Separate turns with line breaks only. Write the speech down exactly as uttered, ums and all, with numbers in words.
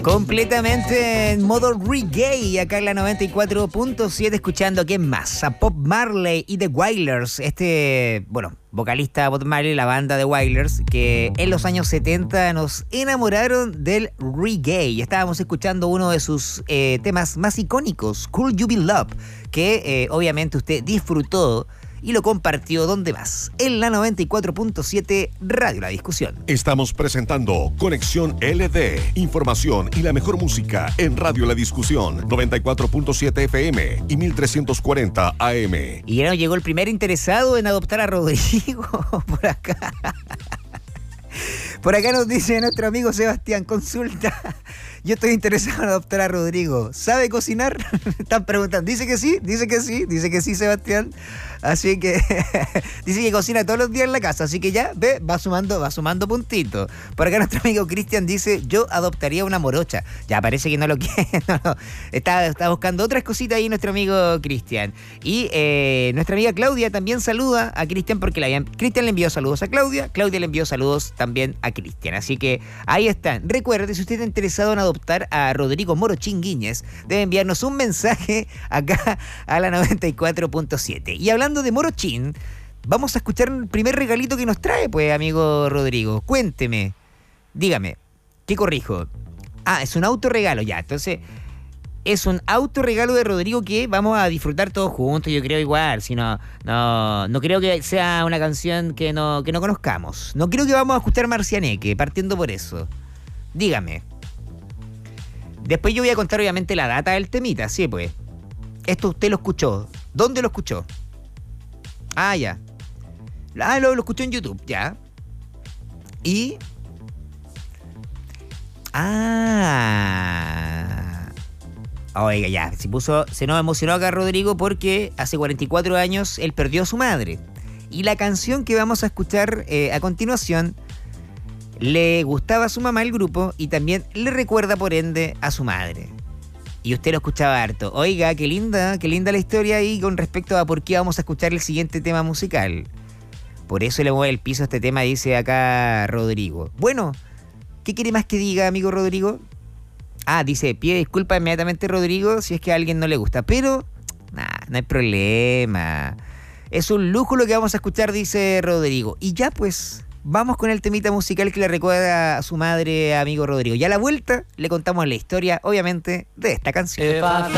Completamente en modo reggae, acá en la noventa y cuatro punto siete, escuchando a quién más, a Bob Marley y The Wailers, este, bueno, vocalista Bob Marley, la banda The Wailers, que en los años setenta nos enamoraron del reggae. Estábamos escuchando uno de sus eh, temas más icónicos, Could You Be Love, que eh, obviamente usted disfrutó y lo compartió donde más, en la noventa y cuatro punto siete Radio La Discusión.
Estamos presentando Conexión L D, información y la mejor música en Radio La Discusión, noventa y cuatro punto siete F M y mil trescientos cuarenta A M.
Y ya nos llegó el primer interesado en adoptar a Rodrigo por acá. Por acá nos dice nuestro amigo Sebastián, consulta. Yo estoy interesado en adoptar a Rodrigo. ¿Sabe cocinar? Están preguntando. Dice que sí, dice que sí, dice que sí, Sebastián. Así que dice que cocina todos los días en la casa. Así que ya, ve, va sumando, va sumando puntitos. Por acá nuestro amigo Cristian dice, yo adoptaría una morocha. Ya parece que no lo quiere. No, no. Está, está buscando otras cositas ahí nuestro amigo Cristian. Y eh, nuestra amiga Claudia también saluda a Cristian porque la habían... Cristian le envió saludos a Claudia. Claudia le envió saludos también a Cristian. Así que ahí están. Recuerde, si usted está interesado en adoptar a Rodrigo Morochín Guíñez, debe enviarnos un mensaje acá a la noventa y cuatro punto siete. Y hablando de Morochín, vamos a escuchar el primer regalito que nos trae, pues, amigo Rodrigo. Cuénteme, dígame, ¿qué corrijo? Ah, es un autorregalo, ya. Entonces, es un autorregalo de Rodrigo que vamos a disfrutar todos juntos, yo creo igual. Si no, no, no creo que sea una canción que no, que no conozcamos. No creo que vamos a escuchar Marcianeque, partiendo por eso. Dígame. Después yo voy a contar obviamente la data del temita, sí, pues. Esto usted lo escuchó. ¿Dónde lo escuchó? Ah, ya. Ah, lo, lo escuchó en YouTube, ya. Y... Ah... Oiga, ya, se puso... Se nos emocionó acá Rodrigo porque hace cuarenta y cuatro años él perdió a su madre. Y la canción que vamos a escuchar eh, a continuación... Le gustaba a su mamá el grupo y también le recuerda por ende a su madre. Y usted lo escuchaba harto. Oiga, qué linda, qué linda la historia ahí con respecto a por qué vamos a escuchar el siguiente tema musical. Por eso le mueve el piso a este tema, dice acá Rodrigo. Bueno, ¿qué quiere más que diga, amigo Rodrigo? Ah, dice, pide disculpas inmediatamente Rodrigo si es que a alguien no le gusta. Pero, nah, no hay problema. Es un lujo lo que vamos a escuchar, dice Rodrigo. Y ya pues... Vamos con el temita musical que le recuerda a su madre, amigo Rodrigo. Y a la vuelta le contamos la historia, obviamente, de esta canción.